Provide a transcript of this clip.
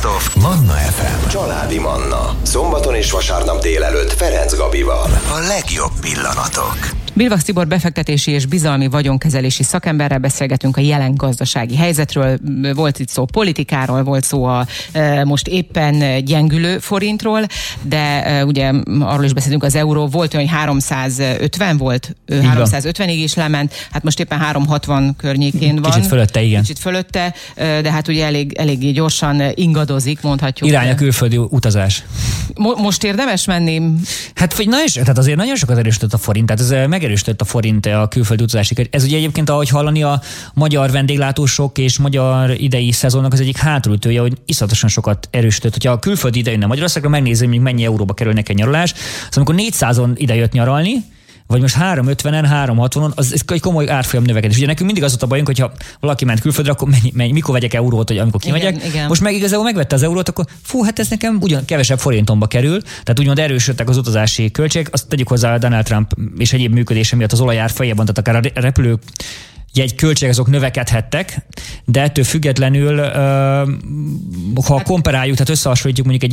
Best of Manna FM. Családi Manna. Szombaton és vasárnap délelőtt Ferenc Gabival. A legjobb pillanatok. Bilvax Tibor befektetési és bizalmi vagyonkezelési szakemberrel beszélgetünk a jelen gazdasági helyzetről. Volt itt szó politikáról, volt szó a most éppen gyengülő forintról, de ugye arról is beszéltünk, az euró volt olyan, hogy 350 volt, 350-ig is lement, hát most éppen 360 környékén van. Kicsit fölötte, igen. Kicsit fölötte, de hát ugye eléggé gyorsan ingadozik, mondhatjuk. Irány a külföldi utazás. Most érdemes menni? Hát tehát azért nagyon sokat erősödött a forint, tehát ez megerősödött a forint a külföldi utazásig. Ez ugye egyébként, ahogy hallani, a magyar vendéglátósok és magyar idei szezonnak az egyik hátulütője, hogy iszonyatosan sokat erősödött. Hogyha a külföldi ide jönne Magyarországra, megnézzük, hogy mennyi euróba kerül neki a nyaralás. Szóval amikor 400-on ide jött nyaralni, vagy most 350-en, 360-on, az egy komoly árfolyam növekedés. Ugye nekünk mindig az volt a bajunk, hogyha valaki ment külföldre, akkor mikor vegyek eurót, hogy amikor kimegyek. Igen. Most meg igazából megvette az eurót, akkor hát ez nekem ugyan kevesebb forintomba kerül. Tehát úgymond erősödtek az utazási költségek. Azt tegyük hozzá a Donald Trump és egyéb működése miatt az olajár fejében, tehát akár a repülők költségek azok növekedhettek, de ettől függetlenül, ha komparáljuk, tehát összehasonlítjuk mondjuk